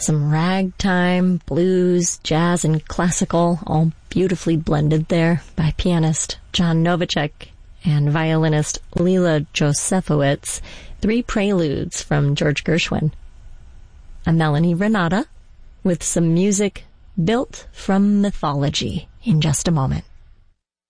Some ragtime, blues, jazz, and classical, all beautifully blended there by pianist John Novacek and violinist Lila Josefowitz. 3 preludes from George Gershwin. I'm Melanie Renata with some music built from mythology in just a moment.